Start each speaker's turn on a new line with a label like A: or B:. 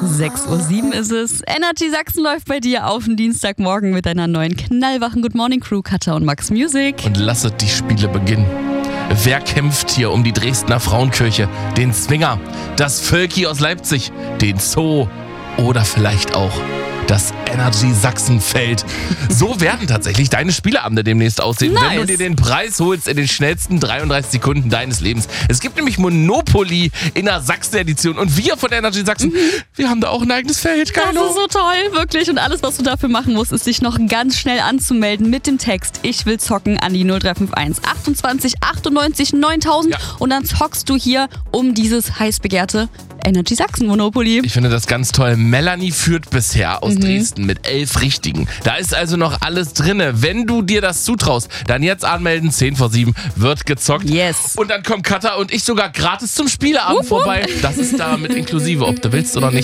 A: 6:07 Uhr ist es. Energy Sachsen läuft bei dir auf den Dienstagmorgen mit einer neuen knallwachen Good Morning Crew, Katja und Max Music.
B: Und lasset die Spiele beginnen. Wer kämpft hier um die Dresdner Frauenkirche, den Zwinger, das Völki aus Leipzig, den Zoo oder vielleicht auch das Energy Sachsenfeld? So werden tatsächlich deine Spieleabende demnächst aussehen,
A: Nice.
B: wenn du dir den Preis holst in den schnellsten 33 Sekunden deines Lebens. Es gibt nämlich Monopoly in der Sachsen-Edition und wir von Energy Sachsen, wir haben da auch ein eigenes Feld.
A: Das ist so toll, wirklich. Und alles, was du dafür machen musst, ist dich noch ganz schnell anzumelden mit dem Text "Ich will zocken" an die 0351 28 98 9000
B: Ja.
A: und dann zockst du hier um dieses heiß begehrte Energy Sachsen Monopoly.
B: Ich finde das ganz toll. Melanie führt bisher aus Dresden mit 11 Richtigen. Da ist also noch alles drinne. Wenn du dir das zutraust, dann jetzt anmelden. 6:10 wird gezockt.
A: Yes.
B: Und dann kommen Katja und ich sogar gratis zum Spieleabend vorbei. Das ist da mit inklusive, ob du willst oder nicht.